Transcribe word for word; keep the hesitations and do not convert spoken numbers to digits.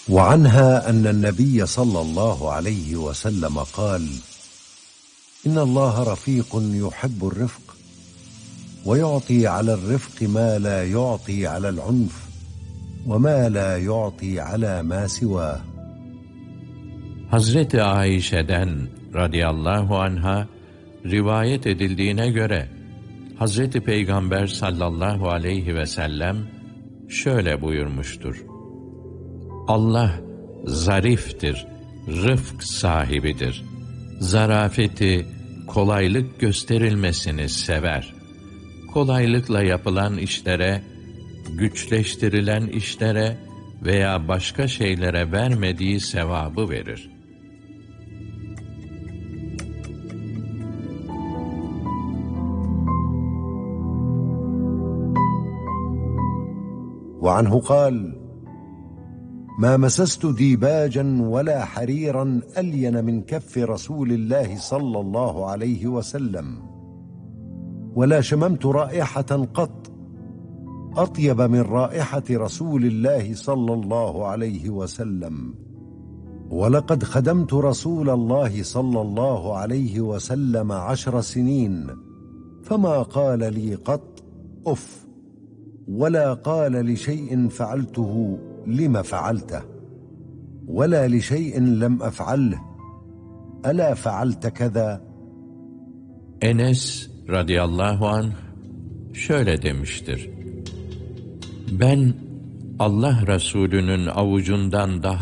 وعنها أن النبي صلى الله عليه وسلم قال: إن الله رفيق يحب الرفق، ويعطي على الرفق ما لا يعطي على العنف، وما لا يعطي على ما سواه. Hazreti Ayşe'den radıyallahu anha rivayet edildiğine göre Hazreti Peygamber sallallahu aleyhi ve sellem şöyle buyurmuştur: Allah zariftir, rıfk sahibidir. Zarafeti, kolaylık gösterilmesini sever. Kolaylıkla yapılan işlere, güçleştirilen işlere veya başka şeylere vermediği sevabı verir. وعنه قال: ما مسست ديباجا ولا حريرا ألين من كف رسول الله صلى الله عليه وسلم، ولا شممت رائحة قط أطيب من رائحة رسول الله صلى الله عليه وسلم، ولقد خدمت رسول الله صلى الله عليه وسلم عشر سنين فما قال لي قط أف، ولا قال لشيء فعلته لم فعلته، ولا لشيء لم أفعله ألا فعلت كذا. Enes radıyallahu anh şöyle demiştir: Ben Allah Resulü'nün avucundan daha